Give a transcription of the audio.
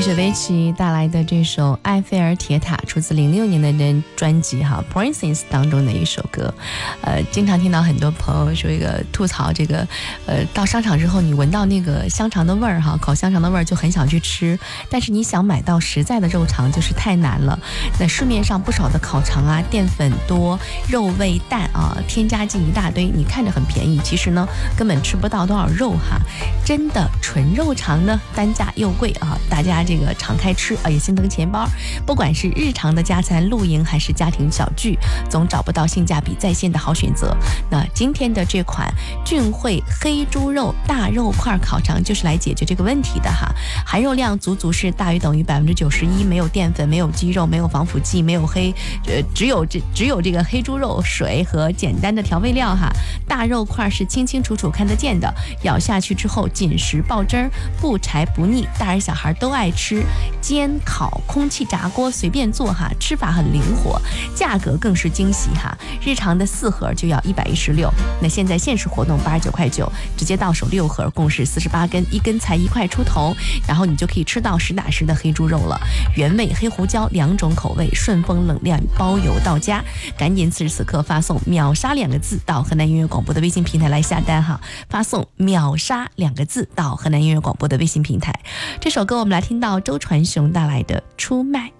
雪薇琪带来的这首《埃菲尔铁塔》出自06年的专辑哈 Princess 当中的一首歌。经常听到很多朋友说一个吐槽这个到商场之后你闻到那个香肠的味儿哈，烤香肠的味儿就很想去吃，但是你想买到实在的肉肠就是太难了。那市面上不少的烤肠啊，淀粉多，肉味淡啊，添加剂一大堆，你看着很便宜，其实呢根本吃不到多少肉哈。真的纯肉肠呢单价又贵啊，大家这个敞开吃啊也心疼钱包。不管是日常的加餐、露营还是家庭小聚，总找不到性价比在线的好选择。那今天的这款俊汇黑猪肉大肉块烤肠就是来解决这个问题的哈。含肉量足是大于等于91%，没有淀粉，没有鸡肉，没有防腐剂，没有只有这个黑猪肉水和简单的调味料哈。大肉块是清清楚楚看得见的，咬下去之后紧实爆汁儿，不柴不腻，大人小孩都爱吃。煎烤空气炸锅随便做哈，吃法很灵活，价格更是惊喜哈。日常的4盒就要116，那现在限时活动89.9块，直接到手6盒，共是48根，一根才1块出头，然后你就可以吃到实打实的黑猪肉了。原味黑胡椒2种口味，顺丰冷链包邮到家。赶紧此时此刻发送秒杀2个字到河南音乐广播的微信平台来下单哈，发送秒杀2个字到河南音乐广播的微信平台。这首歌我们来听到周传雄带来的出卖。